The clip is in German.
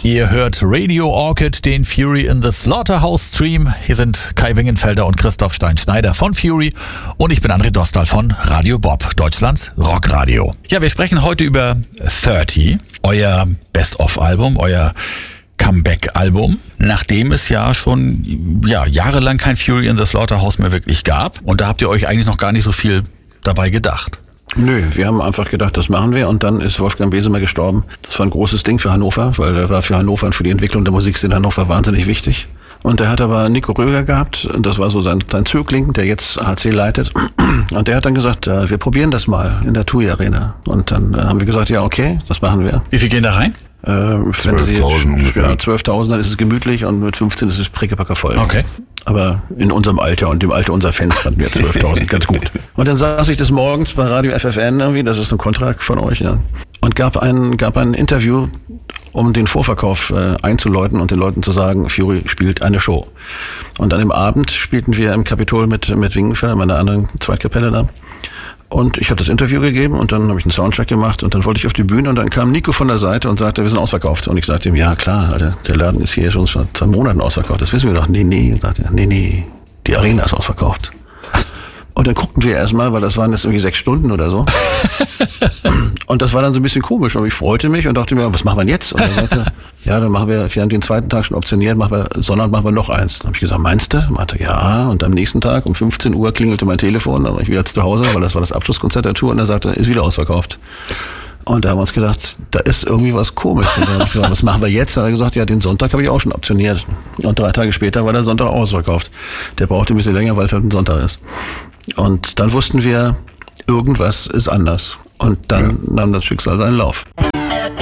Ihr hört Radio Orchid, den Fury in the Slaughterhouse Stream. Hier sind Kai Wingenfelder und Christoph Stein-Schneider von Fury und ich bin André Dostal von Radio Bob, Deutschlands Rockradio. Ja, wir sprechen heute über 30, euer Best-of-Album, euer Comeback-Album, nachdem es ja schon jahrelang kein Fury in the Slaughterhouse mehr wirklich gab. Und da habt ihr euch eigentlich noch gar nicht so viel dabei gedacht. Nö, wir haben einfach gedacht, das machen wir, und dann ist Wolfgang Besemer gestorben. Das war ein großes Ding für Hannover, weil er war für Hannover und für die Entwicklung der Musik in Hannover wahnsinnig wichtig. Und er hat aber Nico Röger gehabt, das war so sein Zögling, der jetzt HC leitet. Und der hat dann gesagt, wir probieren das mal in der TUI Arena. Und dann haben wir gesagt, ja okay, das machen wir. Wie viel gehen da rein? 12.000, ja, 12.000, dann ist es gemütlich, und mit 15 ist es prickepacker voll. Okay. Aber in unserem Alter und dem Alter unserer Fans fanden wir 12.000 ganz gut. Und dann saß ich des Morgens bei Radio FFN irgendwie, das ist ein Kontrakt von euch, ja, und gab ein Interview, um den Vorverkauf einzuläuten und den Leuten zu sagen, Fury spielt eine Show. Und an dem Abend spielten wir im Kapitol mit Wingenfelder, meiner anderen Zweitkapelle da. Und ich habe das Interview gegeben und dann habe ich einen Soundcheck gemacht und dann wollte ich auf die Bühne und dann kam Nico von der Seite und sagte, wir sind ausverkauft. Und ich sagte ihm, ja klar, Alter, der Laden ist hier schon seit 2 Monaten ausverkauft. Das wissen wir doch. Nee. Und sagte er, nee, die Arena ist ausverkauft. Und dann guckten wir erstmal, weil das waren jetzt irgendwie 6 Stunden oder so. Und das war dann so ein bisschen komisch. Aber ich freute mich und dachte mir, was machen wir denn jetzt? Und er sagte, ja, dann machen wir haben den zweiten Tag schon optioniert, sondern machen wir noch eins. Dann habe ich gesagt, meinst du? Meinte, ja. Und am nächsten Tag um 15 Uhr klingelte mein Telefon, dann war ich wieder zu Hause, weil das war das Abschlusskonzert der Tour, und er sagte, ist wieder ausverkauft. Und da haben wir uns gedacht, da ist irgendwie was komisch. Und dann habe ich gesagt, was machen wir jetzt? Dann hat er gesagt, ja, den Sonntag habe ich auch schon optioniert. Und 3 Tage später war der Sonntag auch ausverkauft. Der brauchte ein bisschen länger, weil es halt ein Sonntag ist. Und dann wussten wir, irgendwas ist anders. Und dann nahm das Schicksal seinen Lauf.